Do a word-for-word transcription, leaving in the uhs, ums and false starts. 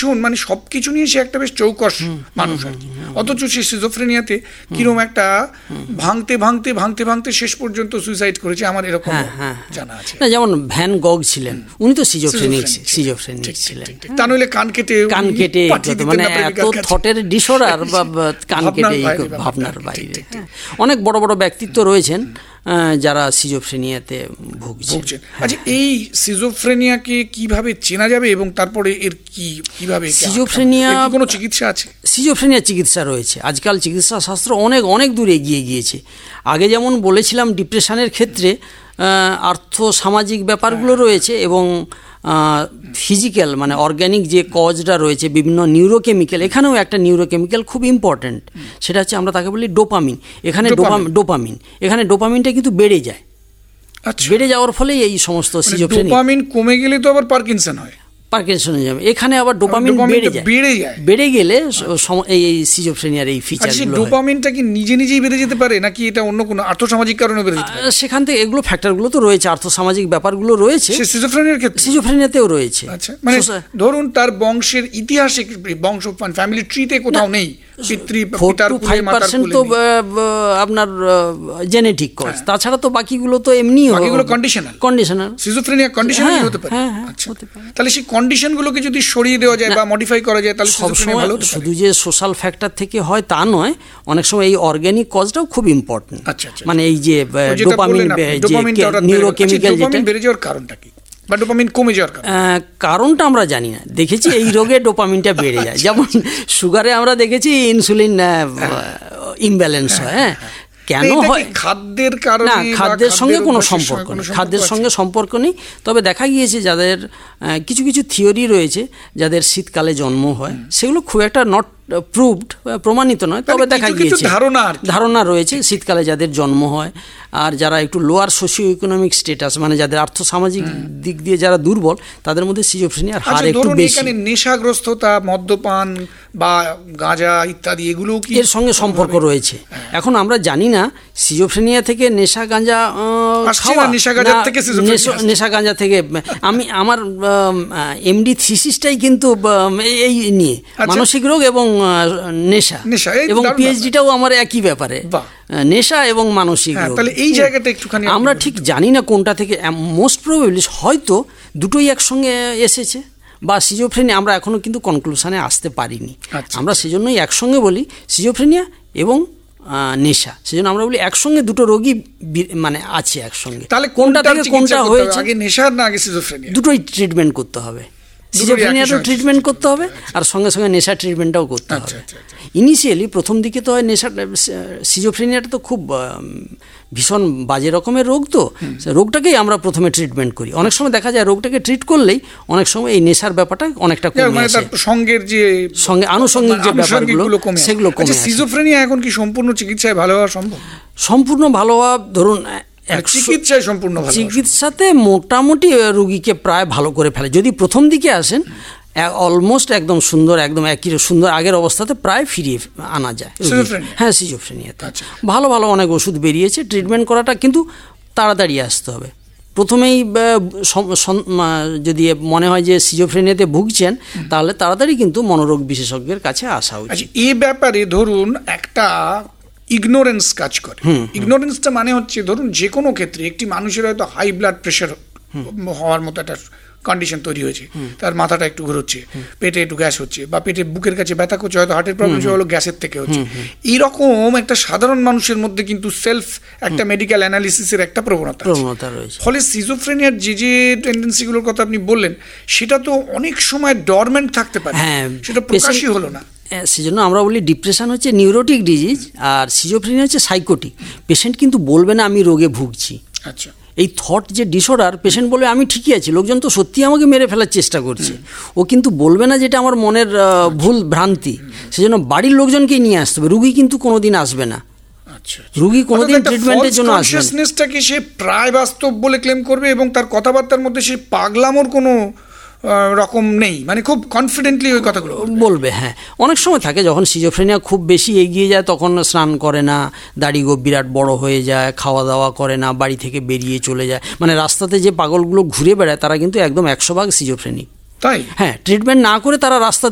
ভীষণ মানে সবকিছু নিয়ে সে একটা বেশ চৌকস মানুষ আর কি, অথচ সে সিজোফ্রেনিয়াতে কিরকম একটা ভাঙতে ভাঙতে ভাঙতে ভাঙতে শেষ পর্যন্ত সুইসাইড করেছে, আমার এরকম জানা আছে। যেমন ভ্যান গগ ছিলেন, উনি তো সিজোফ্রেনিক সিজোফ্রেনিক ছিলেন, তা নইলে কান কেটে কান কেটে মানে এত থটের ডিসঅর্ডার বা কান কেটে ভাবনার বাইরে। অনেক বড় বড় ব্যক্তিত্ব রয়েছেন যারা সিজোফ্রেনিয়াতে ভুগছেন। আচ্ছা, এই সিজোফ্রেনিয়াকে কিভাবে চেনা যাবে এবং তারপরে এর কি কিভাবে সিজোফ্রেনিয়া কোনো চিকিৎসা আছে? সিজোফ্রেনিয়া চিকিৎসা রয়েছে, আজকাল চিকিৎসা শাস্ত্র অনেক অনেক দূর এগিয়ে গিয়েছে। আগে যেমন বলেছিলাম ডিপ্রেশনের ক্ষেত্রে আর্থ সামাজিক ব্যাপারগুলো রয়েছে এবং ফিজিক্যাল মানে অর্গ্যানিক যে কজটা রয়েছে বিভিন্ন নিউরোকেমিক্যাল, এখানেও একটা নিউরোকেমিক্যাল খুব ইম্পর্ট্যান্ট, সেটা হচ্ছে আমরা তাকে বলি ডোপামিন। এখানে ডোপামিন এখানে ডোপামিনটা কিন্তু বেড়ে যায়, বেড়ে যাওয়ার ফলে এই সমস্ত সিজোফ্রেনিয়া। ডোপামিন কমে গেলে তো আবার পার্কিনসন হয়, পার্কিনসন হয়ে যাবে। এখানে আবার ডোপামিন বেড়ে যায়, বেড়ে যায় বেড়ে গেলে এই সিজোফ্রেনিয়ার এই ফিচারগুলো। ডোপামিনটা কি নিজে নিজেই বেড়ে যেতে পারে নাকি এটা অন্য কোনো আর্থসামাজিক কারণে বেড়ে যেতে পারে? সেখান থেকে এগুলো ফ্যাক্টরগুলো তো রয়েছে, আর্থসামাজিক ব্যাপারগুলো রয়েছে সিজোফ্রেনিয়ার ক্ষেত্রে, সিজোফ্রেনিয়াতেও রয়েছে। আচ্ছা, মানে ধরুন তার বংশের ইতিহাসে বংশ ফ্যামিলি ট্রিতে কোথাও নেই, আপনার জেনেটিক কজ, তাছাড়া তো বাকিগুলো তো এমনি কন্ডিশনাল কন্ডিশনাল সিজোফ্রেনিয়া কন্ডিশনাল হতে পারে। তাহলে সেই কন্ডিশনগুলোকে যদি সরিয়ে দেওয়া যায় বা মডিফাই করা যায় তাহলে সবসময় শুধু যে সোশ্যাল ফ্যাক্টর থেকে হয় তা নয়, অনেক সময় এই অর্গ্যানিক কজটাও খুব ইম্পর্টেন্ট। মানে এই যে ডোপামিন নিউরোকেমিক্যাল যেটা বেড়ে যাওয়ার কারণটা কি বা ডোপামিন কমে যাওয়ার কারণটা আমরা জানি না, দেখেছি এই রোগে ডোপামিনটা বেড়ে যায়। যেমন সুগারে আমরা দেখেছি ইনসুলিন ইমব্যালেন্স হয়। হ্যাঁ, কেন হয়? খাদ্যের কারণে না, খাদ্যের সঙ্গে কোনো সম্পর্ক নেই, খাদ্যের সঙ্গে সম্পর্ক নেই। তবে দেখা গিয়েছে যাদের কিছু কিছু থিওরি রয়েছে যাদের শীতকালে জন্ম হয়, সেগুলো খুব একটা নট প্রুভড, প্রমাণিত নয়, তবে দেখা গিয়েছে ধারণা রয়েছে শীতকালে যাদের জন্ম হয় আর যারা একটু লোয়ার সোশিও ইকোনমিক স্ট্যাটাস মানে যাদের আর্থসামাজিক দিক দিয়ে যারা দুর্বল, তাদের মধ্যে সিজোফ্রেনিয়ার হার একটু বেশি। নেশাগ্রস্ততা, মদ্যপান বা গাঁজা ইত্যাদি এগুলো কি এর সঙ্গে সম্পর্ক রয়েছে? এখন আমরা জানি না সিজোফ্রেনিয়া থেকে নেশা গাঁজা খাওয়া, নেশা গাঁজা থেকে আমি আমার এমডি থিসিসটাই কিন্তু এই নিয়ে মানসিক রোগ এবং নেশা, এবং পিএইচডিটাও আমার একই ব্যাপারে, নেশা এবং মানসিক রোগ। তাহলে এই জায়গাটা একটুখানি আমরা ঠিক জানি না কোনটা থেকে, মোস্ট প্রবাবলি হয়তো দুটোই একসঙ্গে এসেছে বা সিজোফ্রেনিয়া, আমরা এখনো কিন্তু কনক্লুশনে আসতে পারিনি। আমরা সেজন্যই একসঙ্গে বলি সিজোফ্রেনিয়া এবং নেশা, সেজন্য আমরা বলি একসঙ্গে দুটো রোগী মানে আছে একসঙ্গে। তাহলে কোনটা থেকে কোনটা হয়েছে, আগে নেশা না আগে সিজোফ্রেনিয়া? দুটোই ট্রিটমেন্ট করতে হবে, সিজোফ্রেনিয়ারও ট্রিটমেন্ট করতে হবে আর সঙ্গে সঙ্গে নেশা ট্রিটমেন্টটাও করতে হবে। ইনিশিয়ালি প্রথম দিকে তো হয় নেশা, সিজোফ্রেনিয়াটা তো খুব ভীষণ বাজে রকমের রোগ, তো রোগটাকেই আমরা প্রথমে ট্রিটমেন্ট করি। অনেক সময় দেখা যায় রোগটাকে ট্রিট করলেই অনেক সময় এই নেশার ব্যাপারটা অনেকটা কমে আসে, সঙ্গের যে সঙ্গে আনুষঙ্গিক যে ব্যাপারগুলো সেগুলো কমে আসে। সিজোফ্রেনিয়া এখন কি সম্পূর্ণ চিকিৎসায় ভালো হওয়া সম্ভব? সম্পূর্ণ ভালো হওয়া, ধরুন চিকিৎসায় সম্পূর্ণ চিকিৎসাতে মোটামুটি রোগীকে প্রায় ভালো করে ফেলে। যদি প্রথম দিকে আসেন অলমোস্ট একদম সুন্দর, একদম একই সুন্দর আগের অবস্থাতে প্রায় ফিরিয়ে আনা যায়। হ্যাঁ, সিজোফ্রেনিয়াতে ভালো ভালো অনেক ওষুধ বেরিয়েছে, ট্রিটমেন্ট করাটা কিন্তু তাড়াতাড়ি আসতে হবে। প্রথমেই যদি মনে হয় যে সিজোফ্রেনিয়াতে ভুগছেন তাহলে তাড়াতাড়ি কিন্তু মনোরোগ বিশেষজ্ঞের কাছে আসা উচিত। এই ব্যাপারে ধরুন একটা ইগনোরেন্স কাজ করে। ইগনোরেন্সটা মানে হচ্ছে ধরুন যে কোনো ক্ষেত্রে একটি মানুষের হয়তো হাই ব্লাড প্রেশার হওয়ার মতো একটা কন্ডিশন তৈরি হয়েছে, তার মাথাটা একটু ঘুরোচ্ছে, পেটে একটু গ্যাস হচ্ছে বা পেটে বুকের কাছে ব্যথা করছে, হয়তো হার্টের প্রবলেম হলো গ্যাসের থেকে হচ্ছে। এইরকম একটা সাধারণ মানুষের মধ্যে কিন্তু সেলফ একটা মেডিকেল অ্যানালিসিসের একটা প্রবণতা রয়েছে। ফলে সিজোফ্রেনিয়ার যে যে টেন্ডেন্সিগুলোর কথা আপনি বললেন সেটা তো অনেক সময় ডরমেন্ট থাকতে পারে, সেটা প্রকাশই হলো না। সেজন্য আমরা বলি ডিপ্রেশন হচ্ছে নিউরোটিক ডিজিজ আর সিজোফ্রেনিয়া হচ্ছে সাইকোটিক। পেশেন্ট কিন্তু বলবে না আমি রোগে ভুগছি। আচ্ছা, এই থট যে ডিসঅর্ডার, পেশেন্ট বলবে আমি ঠিকই আছি, লোকজন তো সত্যি আমাকে মেরে ফেলার চেষ্টা করছে, ও কিন্তু বলবে না যেটা আমার মনের ভুল ভ্রান্তি। সেজন্য বাড়ির লোকজনকেই নিয়ে আসতে হবে, রুগী কিন্তু কোনোদিন আসবে না। রুগী কোনোদিন ট্রিটমেন্টের জন্য আসবে না। কনসিয়াসনেসটাকে সে প্রায় বাস্তব বলে ক্লেম করবে এবং তার কথাবার্তার মধ্যে সে পাগলামোর কোনো রকম নেই, মানে খুব কনফিডেন্টলি ওই কথাগুলো বলবে। হ্যাঁ, অনেক সময় থাকে যখন সিজোফ্রেনিয়া খুব বেশি এগিয়ে যায় তখন স্নান করে না, দাড়ি গোঁফ বিরাট বড় হয়ে যায়, খাওয়া দাওয়া করে না, বাড়ি থেকে বেরিয়ে চলে যায়। মানে রাস্তাতে যে পাগলগুলো ঘুরে বেড়ায় তারা কিন্তু একদম একশো ভাগ সিজোফ্রেনিক। তাই? হ্যাঁ, ট্রিটমেন্ট না করে তারা রাস্তা